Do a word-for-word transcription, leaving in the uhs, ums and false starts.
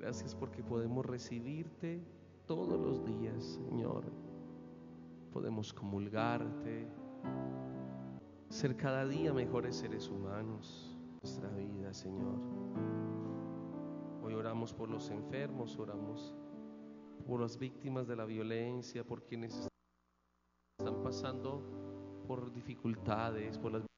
Gracias porque podemos recibirte todos los días, Señor. Podemos comulgarte, ser cada día mejores seres humanos en nuestra vida, Señor. Hoy oramos por los enfermos, oramos por las víctimas de la violencia, por quienes están pasando por dificultades, por las